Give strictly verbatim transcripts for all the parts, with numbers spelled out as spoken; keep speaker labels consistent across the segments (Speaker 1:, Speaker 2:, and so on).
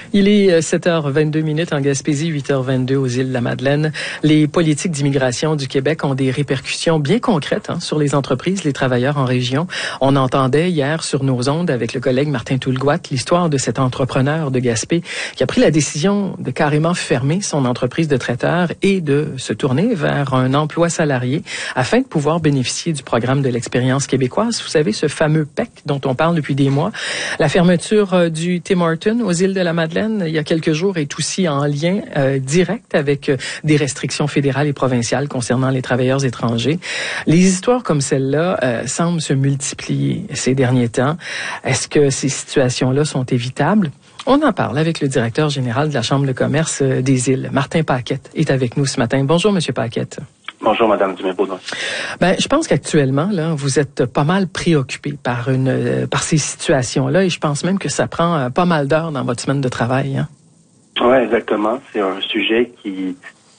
Speaker 1: Il est sept heures vingt-deux minutes en Gaspésie, huit heures vingt-deux aux îles de la Madeleine. Les politiques d'immigration du Québec ont des répercussions bien concrètes hein, sur les entreprises, les travailleurs en région. On entendait hier sur nos ondes avec le collègue Martin Toulgoat l'histoire de cet entrepreneur de Gaspé qui a pris la décision de carrément fermer son entreprise de traiteur et de se tourner vers un emploi salarié afin de pouvoir bénéficier du programme de l'expérience québécoise. Vous savez, ce fameux P E C dont on parle depuis des mois. La fermeture du Tim Hortons aux îles de la Madeleine il y a quelques jours est aussi en lien euh, direct avec euh, des restrictions fédérales et provinciales concernant les travailleurs étrangers. Les histoires comme celle-là euh, semblent se multiplier ces derniers temps. Est-ce que ces situations-là sont évitables? On en parle avec le directeur général de la Chambre de commerce euh, des îles, Martin Paquette, est avec nous ce matin. Bonjour, Monsieur Paquette.
Speaker 2: Bonjour, Madame Dumais-Baudouin.
Speaker 1: Ben, je pense qu'actuellement, là, vous êtes pas mal préoccupé par une, euh, par ces situations-là, et je pense même que ça prend euh, pas mal d'heures dans votre semaine de travail. Hein?
Speaker 2: Oui, exactement. C'est un sujet qui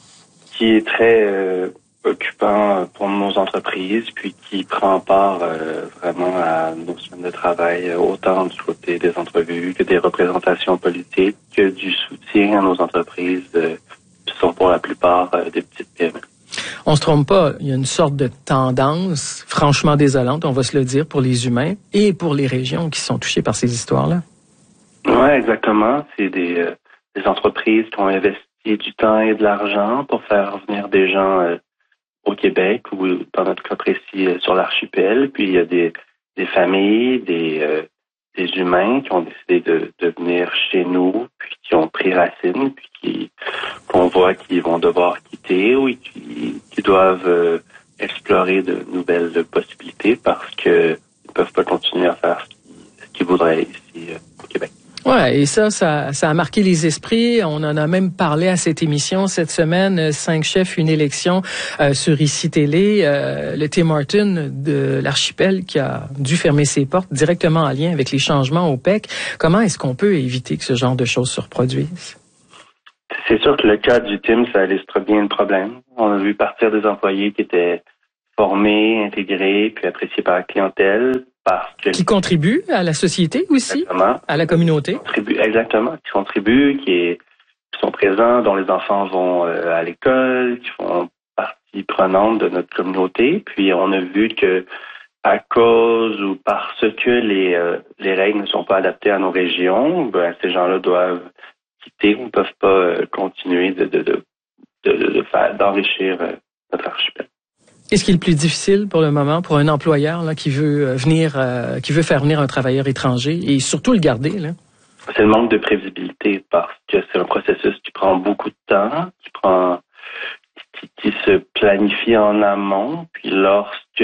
Speaker 2: qui est très euh, occupant pour nos entreprises, puis qui prend part euh, vraiment à nos semaines de travail, autant du côté des entrevues que des représentations politiques, que du soutien à nos entreprises, euh, qui sont pour la plupart euh, des petites P M E.
Speaker 1: On se trompe pas, il y a une sorte de tendance franchement désolante, on va se le dire, pour les humains et pour les régions qui sont touchées par ces histoires-là.
Speaker 2: Oui, exactement. C'est des, euh, des entreprises qui ont investi du temps et de l'argent pour faire venir des gens euh, au Québec ou, dans notre cas précis, euh, sur l'archipel. Puis il y a des, des familles, des, euh, des humains qui ont décidé de, de venir chez nous, puis qui ont pris racine, puis qui qu'on voit qu'ils vont devoir quitter ou qui, qui doivent euh, explorer de nouvelles possibilités parce que ils peuvent pas continuer à faire ce qu'ils, ce qu'ils voudraient ici euh, au Québec.
Speaker 1: Ouais, et ça, ça, ça a marqué les esprits. On en a même parlé à cette émission cette semaine. Cinq chefs, une élection euh, sur Ici Télé. Euh, le Tim Hortons de l'archipel qui a dû fermer ses portes directement en lien avec les changements au P E C. Comment est-ce qu'on peut éviter que ce genre de choses se reproduisent?
Speaker 2: C'est sûr que le cas du Tim, ça illustre bien le problème. On a vu partir des employés qui étaient formés, intégrés, puis appréciés par la clientèle. Parce que
Speaker 1: qui contribuent à la société aussi, exactement, à la communauté.
Speaker 2: Qui exactement, qui contribuent, qui, est, qui sont présents, dont les enfants vont euh, à l'école, qui font partie prenante de notre communauté. Puis on a vu que à cause ou parce que les euh, les règles ne sont pas adaptées à nos régions, ben ces gens-là doivent quitter ou ne peuvent pas euh, continuer de de de de, de, de faire d'enrichir euh, notre archipel.
Speaker 1: Qu'est-ce qui est le plus difficile pour le moment pour un employeur là, qui veut venir, euh, qui veut faire venir un travailleur étranger et surtout le garder là?
Speaker 2: C'est le manque de prévisibilité parce que c'est un processus qui prend beaucoup de temps, qui prend, qui, qui se planifie en amont. Puis lorsque,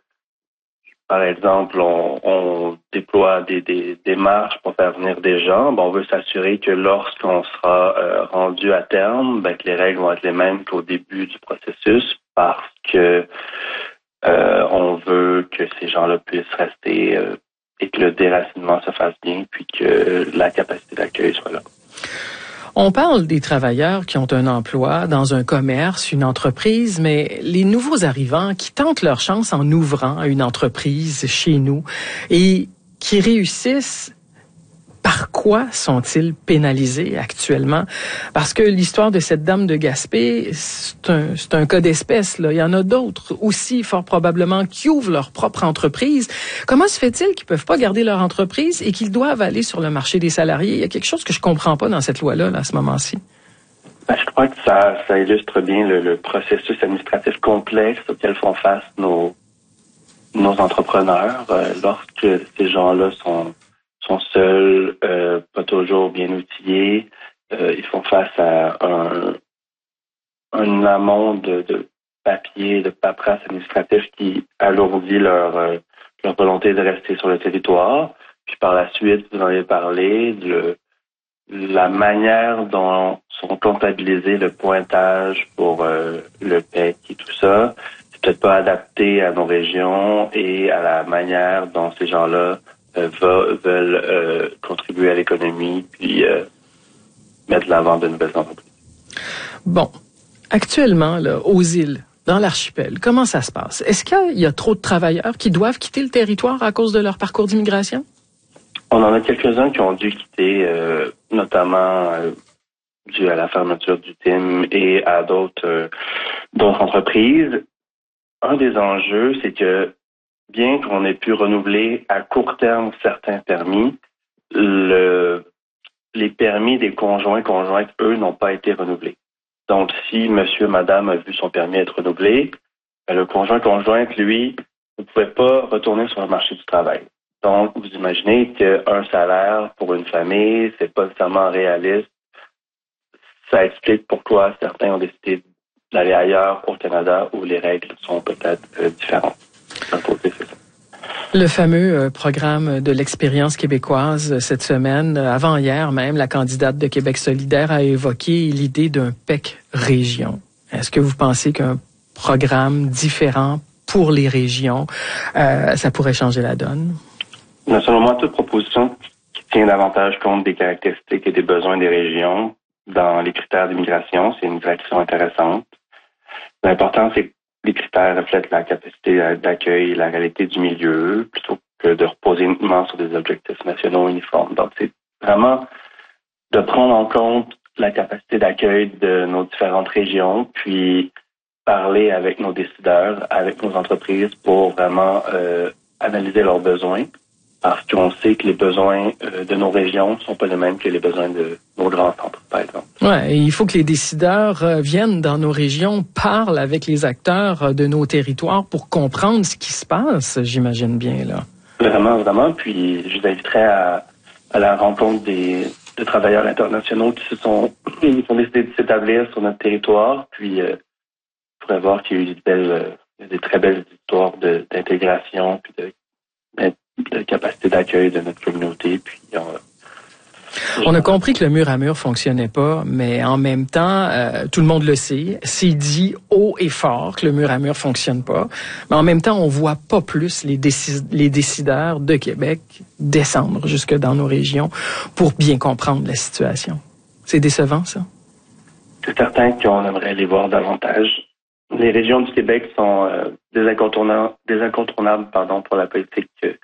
Speaker 2: par exemple, on, on déploie des, des démarches pour faire venir des gens, ben on veut s'assurer que lorsqu'on sera euh, rendu à terme, ben que les règles vont être les mêmes qu'au début du processus. Parce que euh, on veut que ces gens-là puissent rester euh, et que le déracinement se fasse bien, puis que la capacité d'accueil soit là.
Speaker 1: On parle des travailleurs qui ont un emploi dans un commerce, une entreprise, mais les nouveaux arrivants qui tentent leur chance en ouvrant une entreprise chez nous et qui réussissent, par quoi sont-ils pénalisés actuellement? Parce que l'histoire de cette dame de Gaspé, c'est un, c'est un cas d'espèce, là. Il y en a d'autres aussi, fort probablement, qui ouvrent leur propre entreprise. Comment se fait-il qu'ils peuvent pas garder leur entreprise et qu'ils doivent aller sur le marché des salariés? Il y a quelque chose que je comprends pas dans cette loi-là, là, à ce moment-ci.
Speaker 2: Ben, je crois que ça, ça illustre bien le, le processus administratif complexe auquel font face nos, nos entrepreneurs euh, lorsque ces gens-là sont sont seuls, euh, pas toujours bien outillés. Euh, ils font face à un, un amont de, de papier, de paperasse administratif qui alourdit leur, euh, leur volonté de rester sur le territoire. Puis par la suite, vous en avez parlé, de la manière dont sont comptabilisés le pointage pour euh, le P E C et tout ça. C'est peut-être pas adapté à nos régions et à la manière dont ces gens-là Euh, va, veulent euh, contribuer à l'économie puis euh, mettre de l'avant de nouvelles entreprises.
Speaker 1: Bon, actuellement, là, aux îles, dans l'archipel, comment ça se passe? Est-ce qu'il y a trop de travailleurs qui doivent quitter le territoire à cause de leur parcours d'immigration?
Speaker 2: On en a quelques-uns qui ont dû quitter, euh, notamment euh, dû à la fermeture du T I M et à d'autres euh, d'autres entreprises. Un des enjeux, c'est que bien qu'on ait pu renouveler à court terme certains permis, le, les permis des conjoints conjointes, eux, n'ont pas été renouvelés. Donc, si monsieur, madame a vu son permis être renouvelé, ben, le conjoint conjointe, lui, ne pouvait pas retourner sur le marché du travail. Donc, vous imaginez qu'un salaire pour une famille, c'est pas nécessairement réaliste. Ça explique pourquoi certains ont décidé d'aller ailleurs au Canada où les règles sont peut-être euh, différentes. D'un côté, c'est ça.
Speaker 1: Le fameux euh, programme de l'expérience québécoise euh, cette semaine, euh, avant-hier même, la candidate de Québec solidaire a évoqué l'idée d'un P E C région. Est-ce que vous pensez qu'un programme différent pour les régions, euh, ça pourrait changer la donne?
Speaker 2: Mais selon moi, toute proposition qui tient davantage compte des caractéristiques et des besoins des régions dans les critères d'immigration, c'est une direction intéressante. L'important, c'est que les critères reflètent la capacité d'accueil et la réalité du milieu, plutôt que de reposer uniquement sur des objectifs nationaux uniformes. Donc, c'est vraiment de prendre en compte la capacité d'accueil de nos différentes régions, puis parler avec nos décideurs, avec nos entreprises pour vraiment euh, analyser leurs besoins, parce qu'on sait que les besoins euh, de nos régions sont pas les mêmes que les besoins de nos grands centres, par exemple.
Speaker 1: Ouais, et il faut que les décideurs euh, viennent dans nos régions, parlent avec les acteurs euh, de nos territoires pour comprendre ce qui se passe, j'imagine bien, là.
Speaker 2: Vraiment, vraiment. Puis, je vous inviterai à, à la rencontre des de travailleurs internationaux qui se sont, qui ont décidé de s'établir sur notre territoire. Puis, euh, vous pourrez voir qu'il y a eu des belles, euh, des très belles histoires de, d'intégration, puis de de capacité d'accueil de notre communauté. Puis on,
Speaker 1: on a compris que le mur à mur fonctionnait pas, mais en même temps, euh, tout le monde le sait. C'est dit haut et fort que le mur à mur fonctionne pas. Mais en même temps, on voit pas plus les, décis- les décideurs de Québec descendre jusque dans nos régions pour bien comprendre la situation. C'est décevant, ça?
Speaker 2: C'est certain qu'on aimerait les voir davantage. Les régions du Québec sont euh, des incontournables, des incontournables pardon, pour la politique